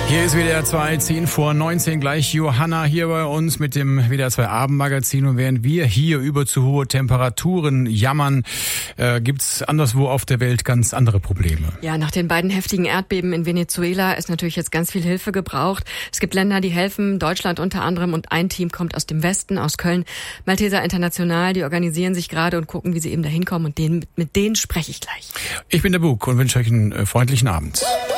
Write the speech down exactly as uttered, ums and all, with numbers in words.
Hier ist W D R zwei, zehn vor neunzehn, gleich Johanna hier bei uns mit dem W D R zwei Abendmagazin. Und während wir hier über zu hohe Temperaturen jammern, äh, gibt's anderswo auf der Welt ganz andere Probleme. Ja, nach den beiden heftigen Erdbeben in Venezuela ist natürlich jetzt ganz viel Hilfe gebraucht. Es gibt Länder, die helfen, Deutschland unter anderem, und ein Team kommt aus dem Westen, aus Köln. Malteser International, die organisieren sich gerade und gucken, wie sie eben da hinkommen, und denen, mit denen spreche ich gleich. Ich bin der Bug und wünsche euch einen äh, freundlichen Abend.